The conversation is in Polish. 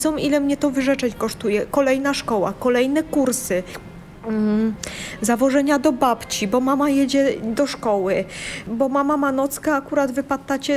Ile mnie to wyrzeczeń kosztuje. Kolejna szkoła, kolejne kursy. Zawożenia do babci, bo mama jedzie do szkoły, bo mama ma nockę, akurat wypadł tacie